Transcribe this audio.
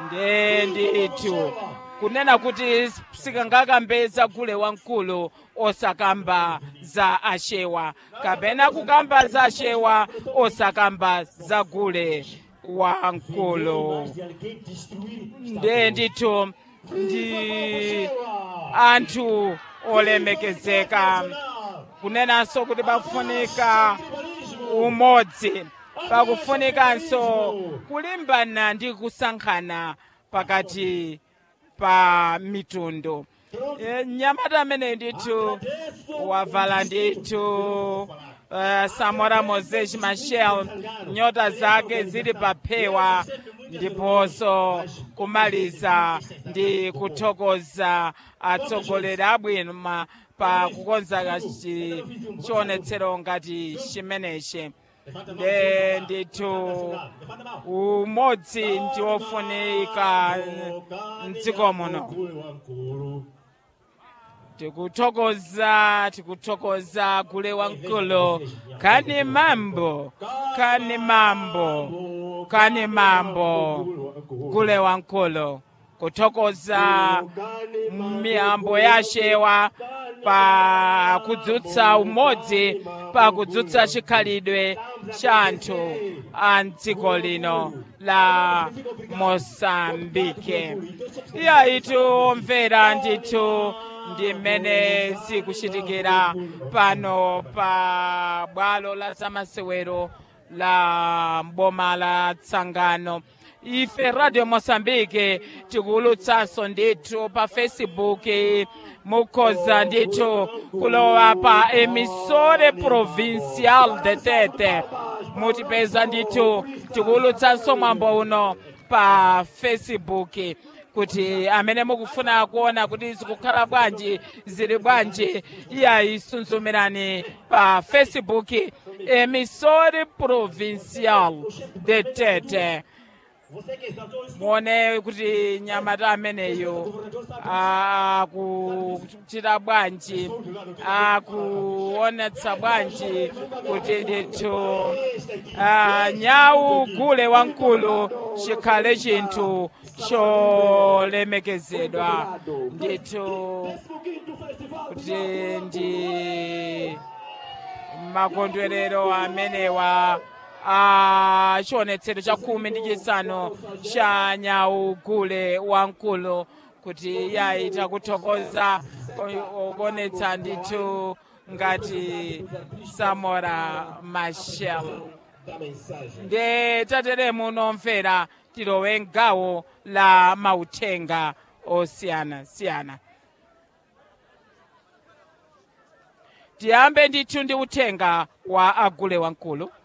ndithu kunena kuti sikangakambe za Gule Wamkulu osakamba za Ashewa kapena kukamba za Ashewa osakamba za Gule Wamkulu. Ndithu ndi anthu olemekezeka kunenanso kuti pafunika umodzi, pakufunikanso kulimbana ndi kusankhana pakati pa mitundu. Nyamata amene ndithu wavala ndithu Samora Moses Machel, nyota zake zili paphewa, ndiponso kumaliza ndi kuthokoza atsogoleri abwino pa kukonza chionetsero ngati chimenechi. Ndithu umodzi ndi ofunika m'dziko muno. Tikuthokoza Gule Wamkulu. Kani mambo Gule Wamkulu. Kuthokoza miyambo ya Ashewa pa kudzutsa umodzi, pa kudzutsa chikhalidwe cha anthu a dziko lino la Mosambike. Itu omvera ndithu ndi mmene zikuchitikira pano pa bwalo la zamasewero la boma la Tsangano. Ife Radio Mosambike tikuwulutsanso ndithu pa Facebook, mukhoza ndithu kulowa pa emisore provincial de Tete, mutipeza ndithu tikuwulutsanso mwambo uno pa Facebook, kuti amene mukufuna kuona kuti zikukhala bwanji zili bwanji isunzumirani pa Facebook emisore provincial de Tete. Muone kuti nyamata ameneyo akuchita bwanji, akuonetsa bwanji kuti ndithu Nyau Gule Wamkulu chikhale chinthu cholemekezedwa ndithu, kuti ndi makondwerero amenewa chionetsero cha 15 cha Nyau Gule Wamkulu, kuti takuthokoza kuonetsa ndithu ngati Samora Machel. Tatere muno mfera tilowe m'gawo la mauthenga osiyanasiyana. Tiyambe ndithu ndi uthenga wa Gule Wamkulu.